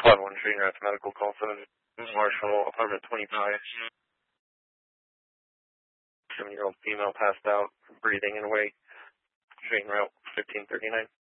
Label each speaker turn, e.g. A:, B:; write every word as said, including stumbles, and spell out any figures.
A: Squad one, shooting rats, medical call seven, Marshall, apartment twenty-five. Seven-year-old female passed out, breathing and awake. Shooting route fifteen thirty-nine.